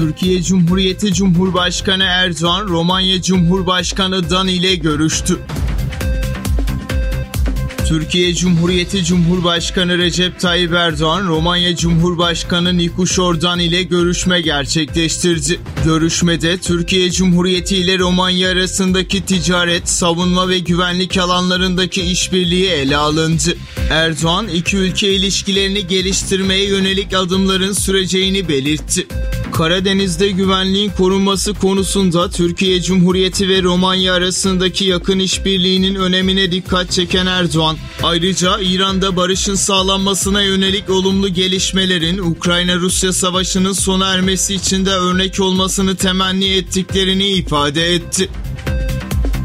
Türkiye Cumhuriyeti Cumhurbaşkanı Erdoğan, Romanya Cumhurbaşkanı Dan ile görüştü. Türkiye Cumhuriyeti Cumhurbaşkanı Recep Tayyip Erdoğan, Romanya Cumhurbaşkanı Nicu Jordan ile görüşme gerçekleştirdi. Görüşmede Türkiye Cumhuriyeti ile Romanya arasındaki ticaret, savunma ve güvenlik alanlarındaki işbirliği ele alındı. Erdoğan, iki ülke ilişkilerini geliştirmeye yönelik adımların süreceğini belirtti. Karadeniz'de güvenliğin korunması konusunda Türkiye Cumhuriyeti ve Romanya arasındaki yakın işbirliğinin önemine dikkat çeken Erdoğan, ayrıca İran'da barışın sağlanmasına yönelik olumlu gelişmelerin Ukrayna-Rusya savaşının sona ermesi için de örnek olmasını temenni ettiklerini ifade etti.